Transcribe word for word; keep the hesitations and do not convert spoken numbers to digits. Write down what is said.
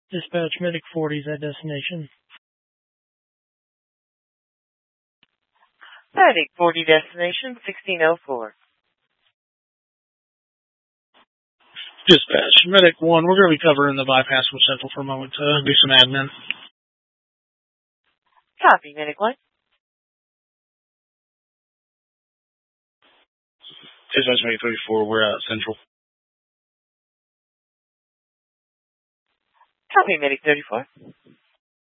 Dispatch Medic forty is at destination. Medic forty destination sixteen oh four. Dispatch Medic one, we're going to be covering the bypass with Central for a moment to do some admin. Copy, Medic one. Dispatch Medic thirty-four, we're at Central. Copy, Medic thirty-four.